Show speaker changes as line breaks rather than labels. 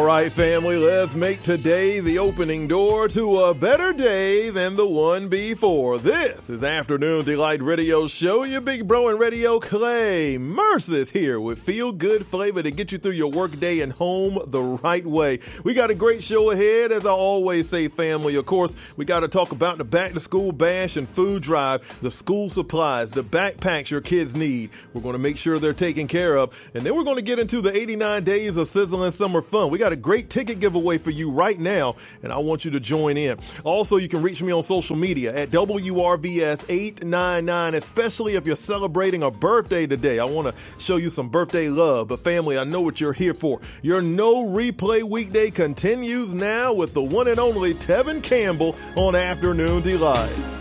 right, family, let's make today the opening door to a better day than the one before. This is Afternoon Delight Radio Show. Your big bro in radio, Clay Mercis, here with Feel Good Flavor to get you through your work day and home the right way. We got a great show ahead, as I always say, family. Of course, we got to talk about the back-to-school bash and food drive, the school supplies, the backpacks your kids need. We're going to make sure they're taken care of. And then we're going to get into the 89 days of sizzling summer fun. We got a great ticket giveaway for you right now, and I want you to join in. Also, you can reach me on social media at WRVS899, especially if you're celebrating a birthday today. I want to show you some birthday love. But family, I know what you're here for. Your No Replay Weekday continues now with the one and only Tevin Campbell on Afternoon Delight.